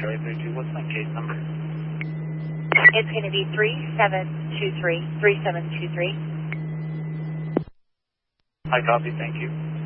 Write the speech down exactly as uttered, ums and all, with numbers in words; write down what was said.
Charlie thirty-two, what's my case number? It's going to be three seven two three, three seven two three. Hi, copy, thank you.